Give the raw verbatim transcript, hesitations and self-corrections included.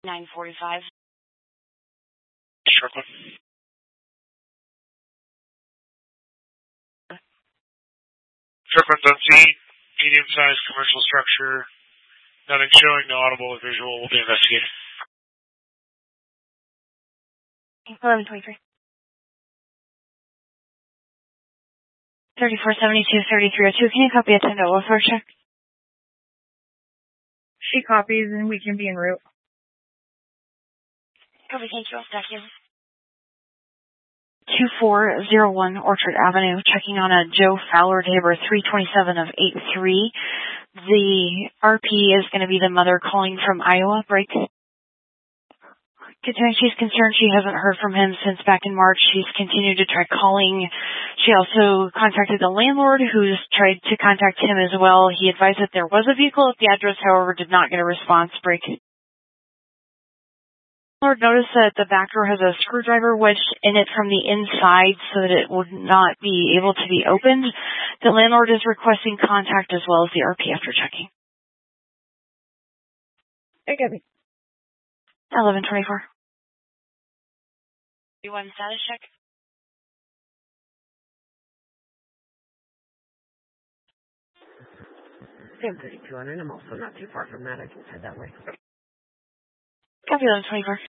nine forty-five. Strickland. Strickland on scene, medium-sized commercial structure. Nothing showing, no audible or visual. Will be investigated. eleven twenty-three. thirty-four seventy-two, thirty-three oh two. Can you copy a ten oh four check? She copies and we can be en route. Copy, thank you. I'll stack you. two four zero one Orchard Avenue, checking on a Joe Fowler, neighbor three twenty-seven of eight three. The R P is going to be the mother calling from Iowa. Break. Continuing, she's concerned she hasn't heard from him since back in March. She's continued to try calling. She also contacted the landlord, who's tried to contact him as well. He advised that there was a vehicle at the address, however, did not get a response. Break. Landlord noticed that the back door has a screwdriver wedged in it from the inside so that it would not be able to be opened. The landlord is requesting contact as well as the R P after checking. I got me. eleven twenty-four. You want a status check? Same thirty-two hundred. I'm also not too far from that. I can head that way. Copy eleven twenty-four.